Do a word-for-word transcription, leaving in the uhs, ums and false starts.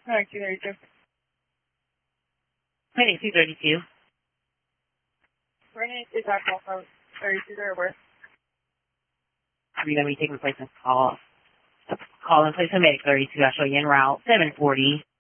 nineteen thirty-two. twenty-two thirty-two. Renee is our call from thirty-two there where? Are you going to be taking replacement call? Call and place a medic thirty-two. I'll show you en route. seven forty.